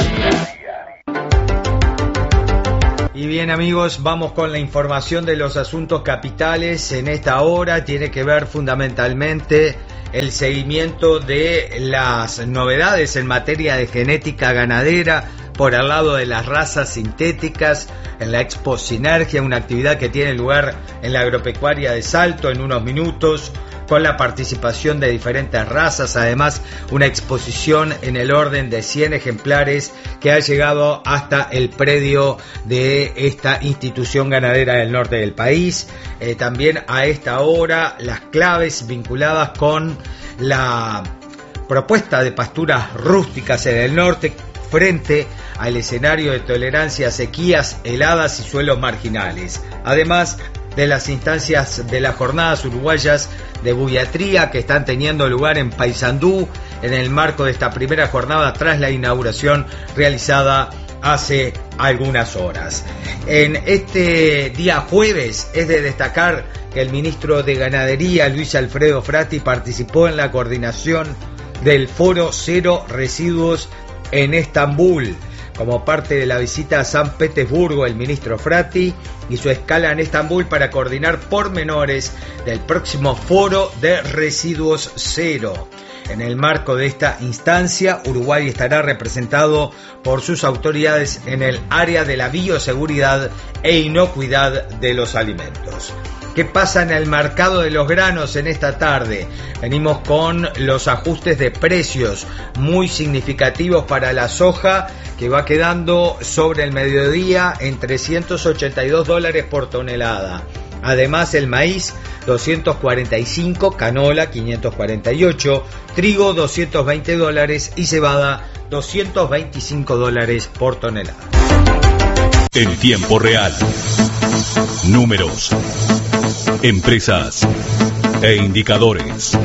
Y bien, amigos, vamos con la información de los asuntos capitales. En esta hora tiene que ver fundamentalmente el seguimiento de las novedades en materia de genética ganadera por el lado de las razas sintéticas en la Expo Sinergia, una actividad que tiene lugar en la agropecuaria de Salto en unos minutos, con la participación de diferentes razas, además una exposición en el orden de 100 ejemplares que ha llegado hasta el predio de esta institución ganadera del norte del país. También a esta hora las claves vinculadas con la propuesta de pasturas rústicas en el norte frente al escenario de tolerancia a sequías, heladas y suelos marginales. Además de las instancias de las jornadas uruguayas de buiatría que están teniendo lugar en Paysandú en el marco de esta primera jornada tras la inauguración realizada hace algunas horas. En este día jueves es de destacar que el ministro de Ganadería, Luis Alfredo Frati, participó en la coordinación del Foro Cero Residuos en Estambul. Como parte de la visita a San Petersburgo, el ministro Frati hizo escala en Estambul para coordinar pormenores del próximo Foro de Residuos Cero. En el marco de esta instancia, Uruguay estará representado por sus autoridades en el área de la bioseguridad e inocuidad de los alimentos. ¿Qué pasa en el mercado de los granos en esta tarde? Venimos con los ajustes de precios muy significativos para la soja, que va quedando sobre el mediodía en $382 por tonelada. Además, el maíz 245, canola 548, trigo $220 y cebada $225 por tonelada. En tiempo real. Números, empresas e indicadores.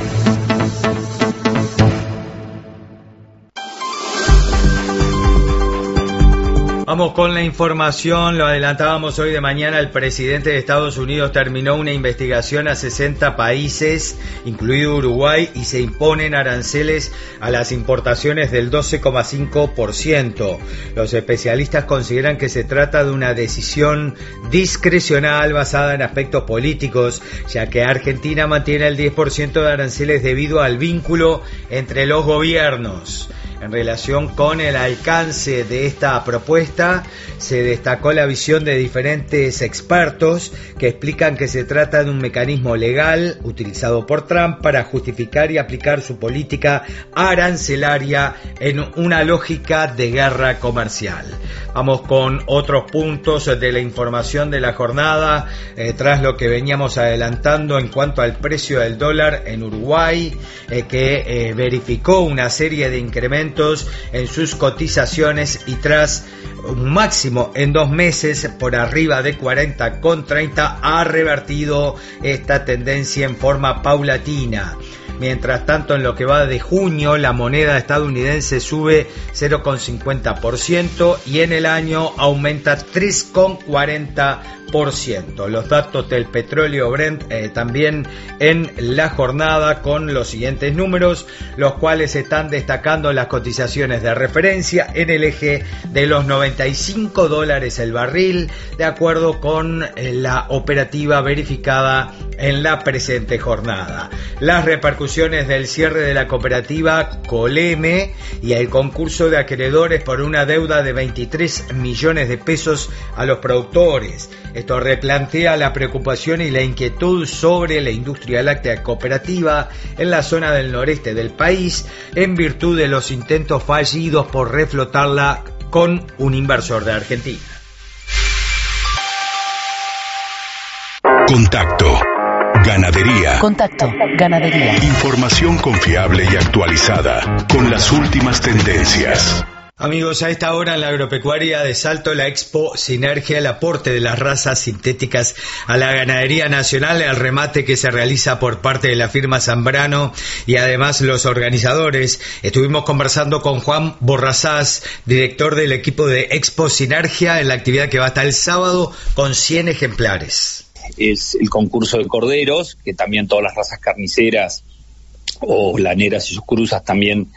Vamos con la información, lo adelantábamos hoy de mañana, el presidente de Estados Unidos terminó una investigación a 60 países, incluido Uruguay, y se imponen aranceles a las importaciones del 12,5%. Los especialistas consideran que se trata de una decisión discrecional basada en aspectos políticos, ya que Argentina mantiene el 10% de aranceles debido al vínculo entre los gobiernos. En relación con el alcance de esta propuesta, se destacó la visión de diferentes expertos que explican que se trata de un mecanismo legal utilizado por Trump para justificar y aplicar su política arancelaria en una lógica de guerra comercial. Vamos con otros puntos de la información de la jornada, tras lo que veníamos adelantando en cuanto al precio del dólar en Uruguay, que verificó una serie de incrementos en sus cotizaciones y tras un máximo en 2 meses por arriba de 40,30 ha revertido esta tendencia en forma paulatina. Mientras tanto, en lo que va de junio, la moneda estadounidense sube 0,50% y en el año aumenta 3,40%. Los datos del petróleo Brent también en la jornada con los siguientes números, los cuales están destacando las cotizaciones de referencia en el eje de los $95 el barril, de acuerdo con la operativa verificada en la presente jornada. Las repercusiones del cierre de la cooperativa Coleme y el concurso de acreedores por una deuda de 23 millones de pesos a los productores. Esto replantea la preocupación y la inquietud sobre la industria láctea cooperativa en la zona del noreste del país, en virtud de los intentos fallidos por reflotarla con un inversor de Argentina. Contacto. Ganadería. Contacto. Ganadería. Información confiable y actualizada con las últimas tendencias. Amigos, a esta hora en la agropecuaria de Salto, la Expo Sinergia, el aporte de las razas sintéticas a la ganadería nacional, el remate que se realiza por parte de la firma Zambrano y además los organizadores. Estuvimos conversando con Juan Borrazás, director del equipo de Expo Sinergia, en la actividad que va hasta el sábado con 100 ejemplares. Es el concurso de corderos, que también todas las razas carniceras o laneras y sus cruzas también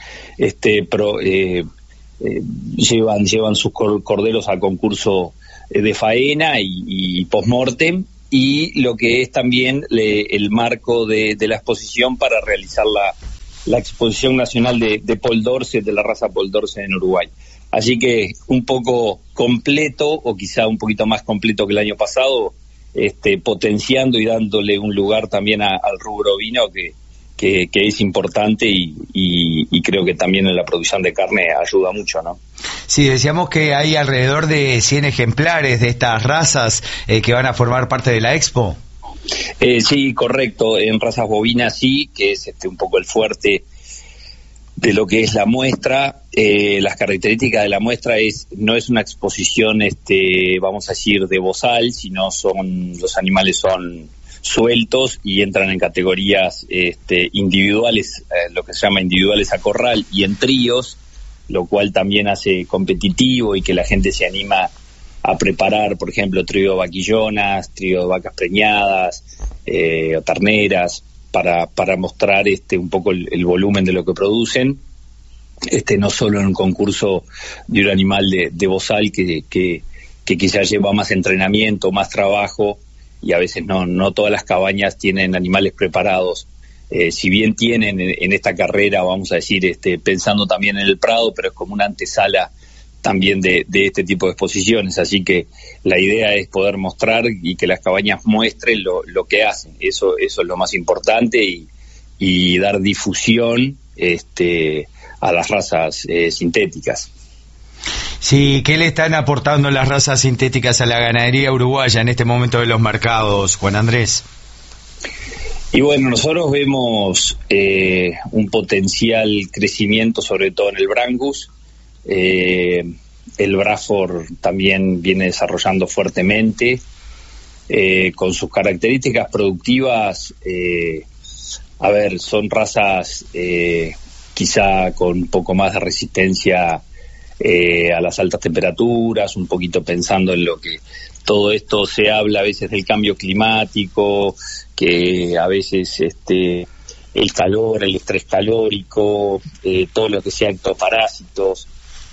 llevan sus corderos al concurso de faena y post-mortem, y lo que es también el marco de la exposición para realizar la exposición nacional de Paul Dorset, de la raza Paul Dorset en Uruguay. Así que un poco completo, o quizá un poquito más completo que el año pasado, potenciando y dándole un lugar también al rubro ovino que es importante y creo que también en la producción de carne ayuda mucho, ¿no? Sí, decíamos que hay alrededor de 100 ejemplares de estas razas que van a formar parte de la Expo. Sí, correcto, en razas bovinas sí, que es un poco el fuerte de lo que es la muestra. Las características de la muestra no es una exposición, vamos a decir, de bozal, sino los animales son sueltos y entran en categorías individuales, lo que se llama individuales a corral y en tríos, lo cual también hace competitivo y que la gente se anima a preparar, por ejemplo, trío de vaquillonas, trío de vacas preñadas o terneras, para mostrar un poco el volumen de lo que producen, no solo en un concurso de un animal de bozal que quizás lleva más entrenamiento, más trabajo, y a veces no todas las cabañas tienen animales preparados. Si bien tienen en esta carrera, vamos a decir, pensando también en el Prado, pero es como una antesala también de este tipo de exposiciones. Así que la idea es poder mostrar y que las cabañas muestren lo que hacen. Eso es lo más importante, y dar difusión a las razas sintéticas. Sí, ¿qué le están aportando las razas sintéticas a la ganadería uruguaya en este momento de los mercados, Juan Andrés? Y bueno, nosotros vemos un potencial crecimiento, sobre todo en el Brangus. El Braford también viene desarrollando fuertemente, con sus características productivas. Son razas quizá con un poco más de resistencia a las altas temperaturas, un poquito pensando en lo que todo esto se habla a veces del cambio climático, que a veces el calor, el estrés calórico, todo lo que sea ectoparásitos,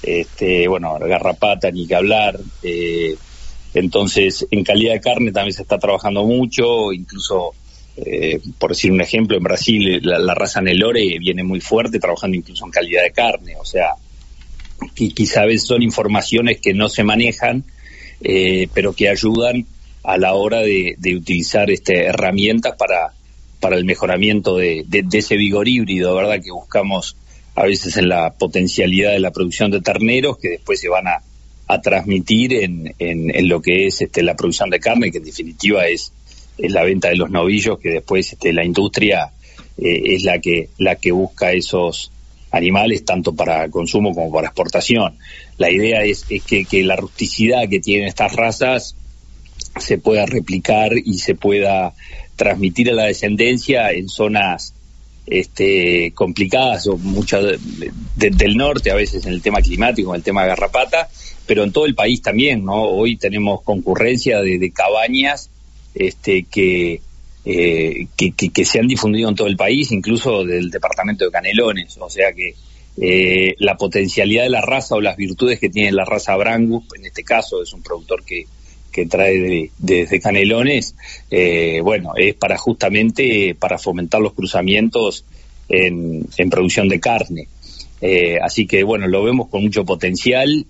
garrapata ni que hablar. Entonces, en calidad de carne también se está trabajando mucho, incluso, por decir un ejemplo, en Brasil la raza Nelore viene muy fuerte, trabajando incluso en calidad de carne. O sea, que quizá a veces son informaciones que no se manejan, pero que ayudan a la hora de utilizar herramientas para el mejoramiento de ese vigor híbrido, ¿verdad?, que buscamos a veces en la potencialidad de la producción de terneros, que después se van a transmitir en lo que es la producción de carne, que en definitiva es la venta de los novillos, que después la industria es la que busca esos animales tanto para consumo como para exportación. La idea es que la rusticidad que tienen estas razas se pueda replicar y se pueda transmitir a la descendencia en zonas complicadas, o muchas del norte, a veces en el tema climático, en el tema de garrapata, pero en todo el país también, ¿no? Hoy tenemos concurrencia de cabañas que se han difundido en todo el país, incluso del departamento de Canelones. O sea que la potencialidad de la raza o las virtudes que tiene la raza Brangus, en este caso es un productor que trae desde Canelones, es justamente para fomentar los cruzamientos en producción de carne. Así que lo vemos con mucho potencial,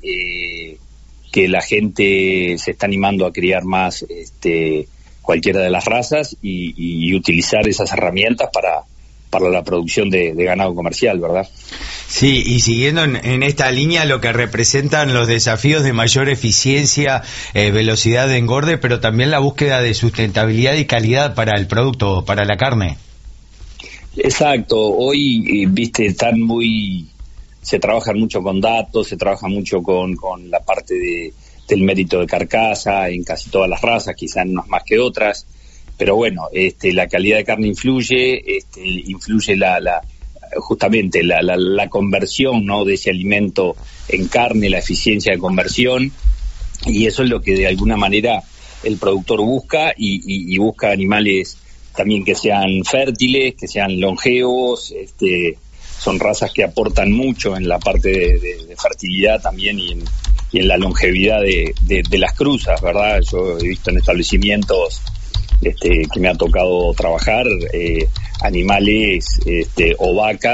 que la gente se está animando a criar más cualquiera de las razas y utilizar esas herramientas para la producción de ganado comercial, ¿verdad? Sí, y siguiendo en esta línea, lo que representan los desafíos de mayor eficiencia, velocidad de engorde, pero también la búsqueda de sustentabilidad y calidad para el producto, para la carne. Exacto, hoy, están muy se trabaja mucho con datos, se trabaja mucho con la parte del mérito de carcasa en casi todas las razas, quizás en unas más que otras, pero bueno, la calidad de carne influye justamente la conversión, ¿no?, de ese alimento en carne, la eficiencia de conversión, y eso es lo que de alguna manera el productor busca, y busca animales también que sean fértiles, que sean longevos. Son razas que aportan mucho en la parte de fertilidad también y en la longevidad de las cruzas, ¿verdad? Yo he visto en establecimientos que me ha tocado trabajar animales o vacas